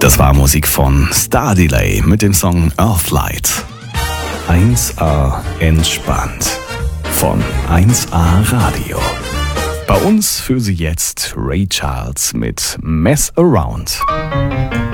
Das war Musik von Star Delay mit dem Song Earthlight. 1A entspannt von 1A Radio. Bei uns für Sie jetzt Ray Charles mit Mess Around.